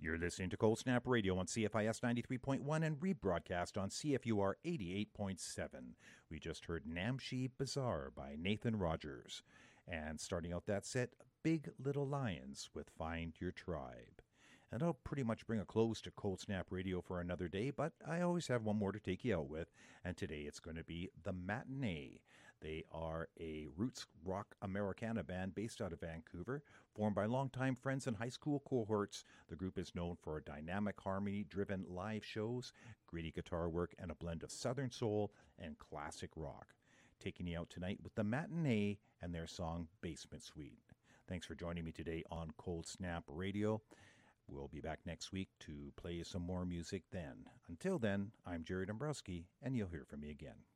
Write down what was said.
You're listening to Cold Snap Radio on CFIS 93.1 and rebroadcast on CFUR 88.7. We just heard Namche Bazaar by Nathan Rogers. And starting out that set, Big Little Lions with Find Your Tribe. And I'll pretty much bring a close to Cold Snap Radio for another day, but I always have one more to take you out with, and today it's going to be The Matinee. They are a roots rock Americana band based out of Vancouver, formed by longtime friends and high school cohorts. The group is known for dynamic harmony-driven live shows, gritty guitar work, and a blend of southern soul and classic rock. Taking you out tonight with The Matinee and their song Basement Suite. Thanks for joining me today on Cold Snap Radio. We'll be back next week to play some more music then. Until then, I'm Jerry Dombrowski, and you'll hear from me again.